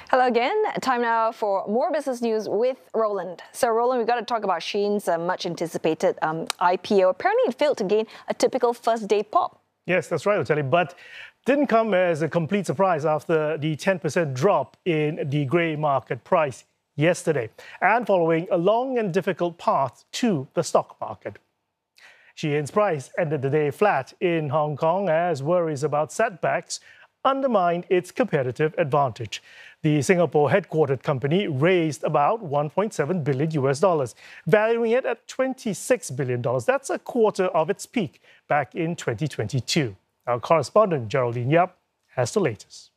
Hello again. Time now for more business news with Roland. So, Roland, we've got to talk about Shein's much anticipated IPO. Apparently, it failed to gain a typical first-day pop. Yes, that's right, Oteli, but didn't come as a complete surprise after the 10% drop in the grey market price yesterday and following a long and difficult path to the stock market. Shein's price ended the day flat in Hong Kong as worries about setbacks undermined its competitive advantage. The Singapore-headquartered company raised about $1.7 billion, valuing it at $26 billion. That's a quarter of its peak back in 2022. Our correspondent Geraldine Yap has the latest.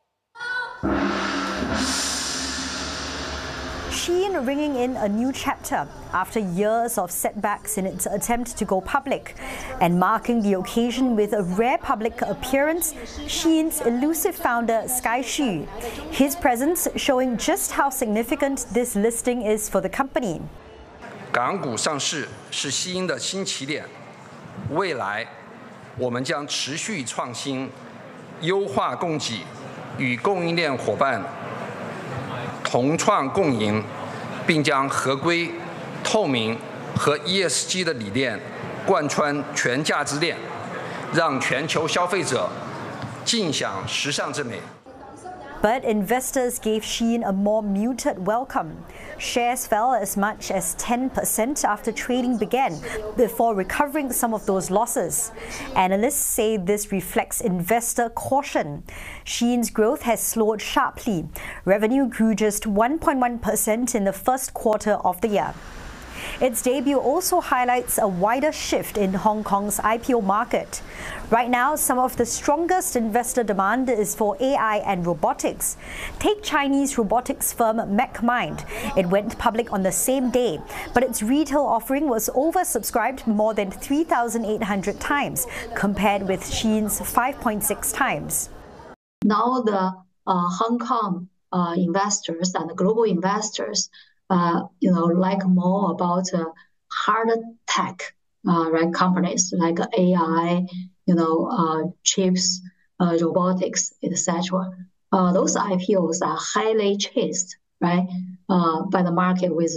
Shein ringing in a new chapter after years of setbacks in its attempt to go public. And marking the occasion with a rare public appearance, Shein's elusive founder Sky Hsu. His presence showing just how significant this listing is for the company. 港股上市是Shein的新起点，未来我们将持续创新，优化供给，与供应链伙伴同创共赢，并将合规、透明和 ESG 的理念贯穿全价值链，让全球消费者尽享时尚之美。 But investors gave Shein a more muted welcome. Shares fell as much as 10% after trading began, before recovering some of those losses. Analysts say this reflects investor caution. Shein's growth has slowed sharply. Revenue grew just 1.1% in the first quarter of the year. Its debut also highlights a wider shift in Hong Kong's IPO market. Right now, some of the strongest investor demand is for AI and robotics. Take Chinese robotics firm MechMind. It went public on the same day, but its retail offering was oversubscribed more than 3,800 times, compared with Shein's 5.6 times. Now the Hong Kong investors and global investors like more about hard tech, right? Companies like AI, chips, robotics, etc. Those IPOs are highly chased, right, by the market with,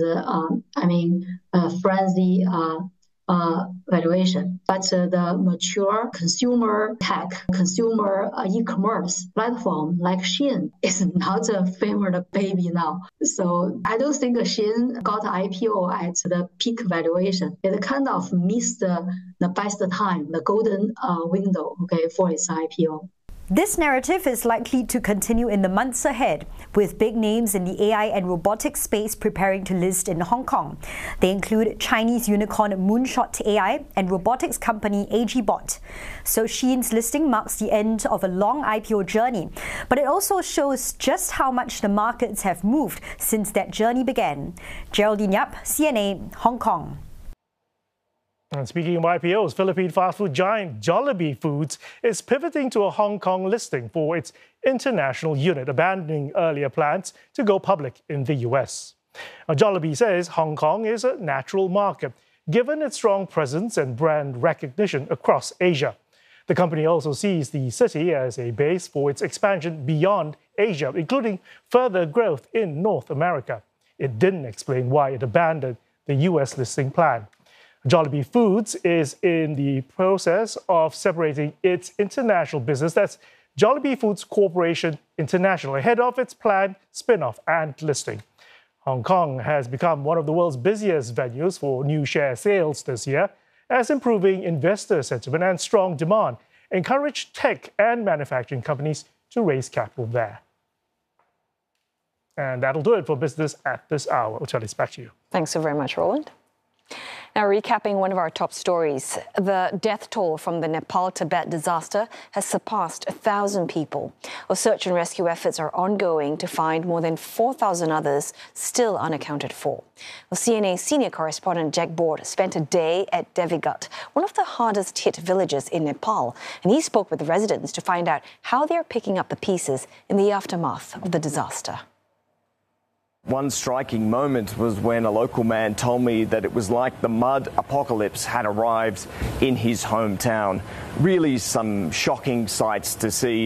frenzy valuation. But the mature consumer tech, consumer e-commerce platform like Shein is not a favorite baby now. So I don't think Shein got IPO at the peak valuation. It kind of missed the best time, the golden window, for its IPO. This narrative is likely to continue in the months ahead, with big names in the AI and robotics space preparing to list in Hong Kong. They include Chinese unicorn Moonshot AI and robotics company AGBot. So Shein's listing marks the end of a long IPO journey, but it also shows just how much the markets have moved since that journey began. Geraldine Yap, CNA, Hong Kong. And speaking of IPOs, Philippine fast food giant Jollibee Foods is pivoting to a Hong Kong listing for its international unit, abandoning earlier plans to go public in the US. Now, Jollibee says Hong Kong is a natural market, given its strong presence and brand recognition across Asia. The company also sees the city as a base for its expansion beyond Asia, including further growth in North America. It didn't explain why it abandoned the US listing plan. Jollibee Foods is in the process of separating its international business, that's Jollibee Foods Corporation International, ahead of its planned spin-off and listing. Hong Kong has become one of the world's busiest venues for new share sales this year, as improving investor sentiment and strong demand encourage tech and manufacturing companies to raise capital there. And that'll do it for business at this hour. Oteli, back to you. Thanks so very much, Roland. Now, recapping one of our top stories, the death toll from the Nepal-Tibet disaster has surpassed 1,000 people. Well, search and rescue efforts are ongoing to find more than 4,000 others still unaccounted for. Well, CNA senior correspondent Jack Board spent a day at Devigut, one of the hardest hit villages in Nepal, and he spoke with the residents to find out how they're picking up the pieces in the aftermath of the disaster. One striking moment was when a local man told me that it was like the mud apocalypse had arrived in his hometown. Really some shocking sights to see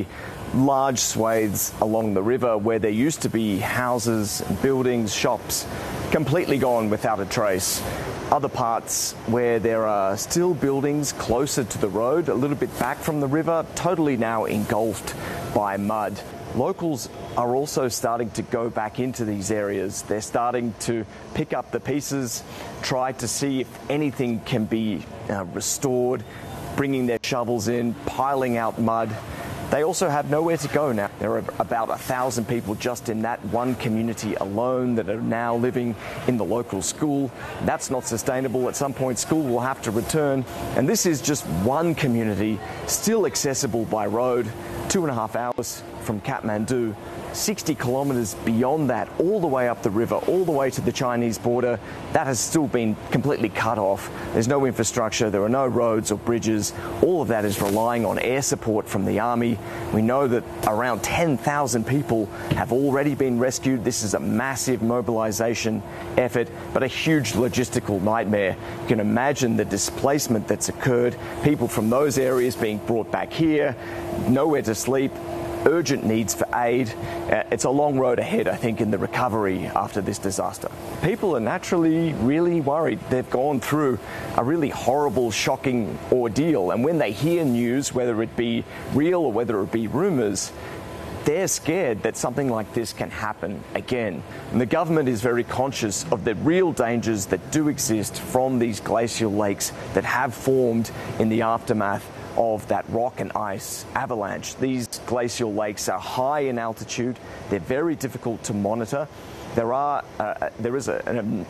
large swathes along the river where there used to be houses, buildings, shops, completely gone without a trace. Other parts where there are still buildings closer to the road, a little bit back from the river, totally now engulfed by mud. Locals are also starting to go back into these areas. They're starting to pick up the pieces, try to see if anything can be restored, bringing their shovels in, piling out mud. They also have nowhere to go now. There are about 1,000 people just in that one community alone that are now living in the local school. That's not sustainable. At some point, school will have to return. And this is just one community still accessible by road, 2.5 hours from Kathmandu. 60 kilometres beyond that, all the way up the river, all the way to the Chinese border, that has still been completely cut off. There's no infrastructure, there are no roads or bridges. All of that is relying on air support from the army. We know that around 10,000 people have already been rescued. This is a massive mobilisation effort, but a huge logistical nightmare. You can imagine the displacement that's occurred, people from those areas being brought back here, nowhere to sleep, urgent needs for aid. It's a long road ahead, I think, in the recovery after this disaster. People are naturally really worried. They've gone through a really horrible, shocking ordeal, and when they hear news, whether it be real or whether it be rumours, they're scared that something like this can happen again. And the government is very conscious of the real dangers that do exist from these glacial lakes that have formed in the aftermath of that rock and ice avalanche. These glacial lakes are high in altitude. They're very difficult to monitor. There is an